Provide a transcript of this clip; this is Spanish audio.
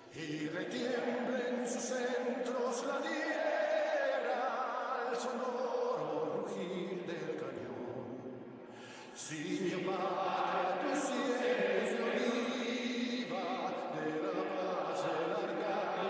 y retiemble en sus centros la tierra al sonoro rugir del cañón. Si mi patria tú sientes